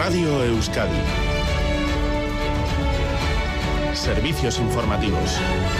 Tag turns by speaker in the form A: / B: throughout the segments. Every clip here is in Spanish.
A: Radio Euskadi. Servicios informativos.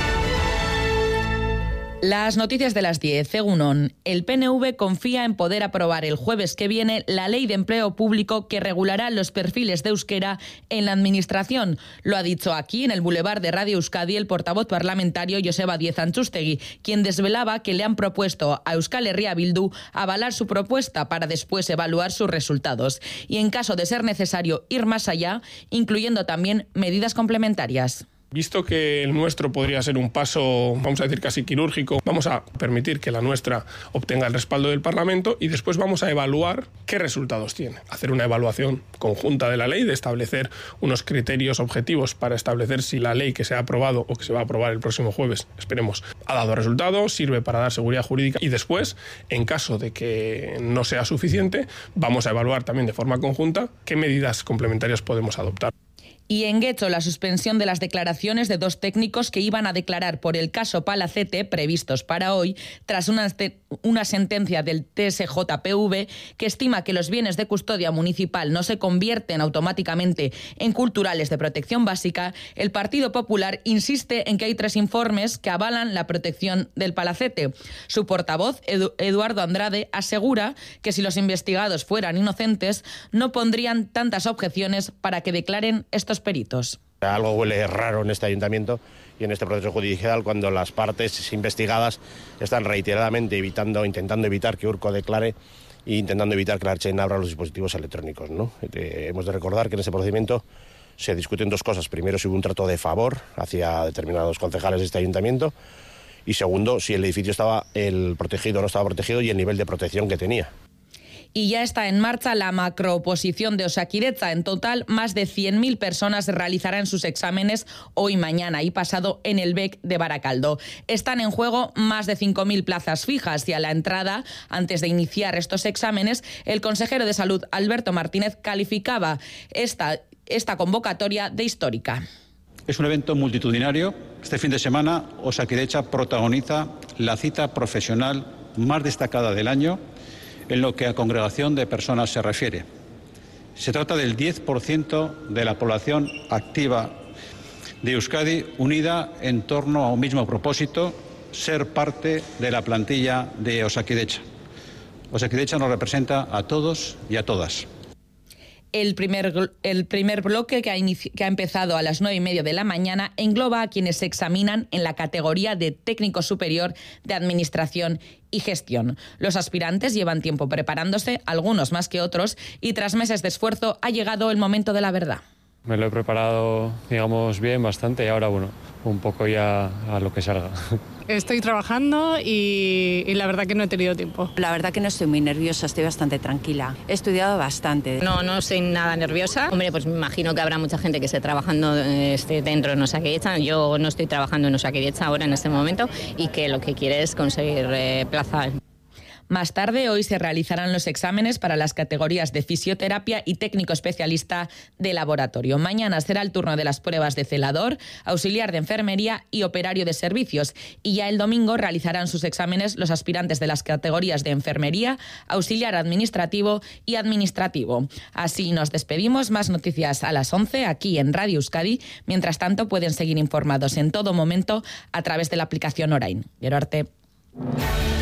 B: Las noticias de las 10. Egunon. El PNV confía en poder aprobar el jueves que viene la Ley de Empleo Público que regulará los perfiles de euskera en la Administración. Lo ha dicho aquí, en el Boulevard de Radio Euskadi, el portavoz parlamentario Joseba Díez Antxustegi, quien desvelaba que le han propuesto a Euskal Herria Bildu avalar su propuesta para después evaluar sus resultados. Y en caso de ser necesario ir más allá, incluyendo también medidas complementarias.
C: Visto que el nuestro podría ser un paso, vamos a decir, casi quirúrgico, vamos a permitir que la nuestra obtenga el respaldo del Parlamento y después vamos a evaluar qué resultados tiene. Hacer una evaluación conjunta de la ley, de establecer unos criterios objetivos para establecer si la ley que se ha aprobado o que se va a aprobar el próximo jueves, esperemos, ha dado resultados, sirve para dar seguridad jurídica y después, en caso de que no sea suficiente, vamos a evaluar también de forma conjunta qué medidas complementarias podemos adoptar.
B: Y en Guecho, la suspensión de las declaraciones de 2 técnicos que iban a declarar por el caso Palacete, previstos para hoy, tras una sentencia del TSJPV que estima que los bienes de custodia municipal no se convierten automáticamente en culturales de protección básica. El Partido Popular insiste en que hay 3 informes que avalan la protección del Palacete. Su portavoz, Eduardo Andrade, asegura que si los investigados fueran inocentes, no pondrían tantas objeciones para que declaren estos peritos.
D: Algo huele raro en este ayuntamiento y en este proceso judicial cuando las partes investigadas están reiteradamente intentando evitar que Urco declare e intentando evitar que la Ertzaintza abra los dispositivos electrónicos, ¿no? Hemos de recordar que en ese procedimiento se discuten 2 cosas. Primero, si hubo un trato de favor hacia determinados concejales de este ayuntamiento y segundo, si el edificio estaba protegido o no estaba protegido y el nivel de protección que tenía.
B: Y ya está en marcha la macrooposición de Osakidetza. En total, más de 100.000 personas realizarán sus exámenes hoy, mañana y pasado en el BEC de Baracaldo. Están en juego más de 5.000 plazas fijas y a la entrada, antes de iniciar estos exámenes, el consejero de Salud, Alberto Martínez, calificaba esta convocatoria de histórica.
E: Es un evento multitudinario. Este fin de semana, Osakidetza protagoniza la cita profesional más destacada del año en lo que a congregación de personas se refiere. Se trata del 10% de la población activa de Euskadi unida en torno a un mismo propósito, ser parte de la plantilla de Osakidetza. Osakidetza nos representa a todos y a todas.
B: El primer bloque, que ha empezado a las 9:30 de la mañana, engloba a quienes se examinan en la categoría de técnico superior de administración y gestión. Los aspirantes llevan tiempo preparándose, algunos más que otros, y tras meses de esfuerzo ha llegado el momento de la verdad.
F: Me lo he preparado, digamos, bien, bastante, y ahora, un poco ya a lo que salga.
G: Estoy trabajando y la verdad que no he tenido tiempo.
H: La verdad que no estoy muy nerviosa, estoy bastante tranquila. He estudiado bastante.
I: No estoy nada nerviosa. Hombre, pues me imagino que habrá mucha gente que esté trabajando dentro de Osakidetza. Yo no estoy trabajando en Osakidetza ahora en este momento y que lo que quiere es conseguir plaza.
B: Más tarde, hoy se realizarán los exámenes para las categorías de fisioterapia y técnico especialista de laboratorio. Mañana será el turno de las pruebas de celador, auxiliar de enfermería y operario de servicios. Y ya el domingo realizarán sus exámenes los aspirantes de las categorías de enfermería, auxiliar administrativo y administrativo. Así nos despedimos. Más noticias a las 11 aquí en Radio Euskadi. Mientras tanto, pueden seguir informados en todo momento a través de la aplicación Orain. Gero arte.